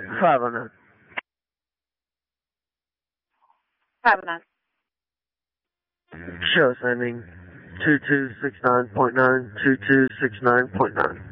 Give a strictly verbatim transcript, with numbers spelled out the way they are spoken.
five oh nine. five oh nine. Show sending two two six nine point nine, two two six nine point nine.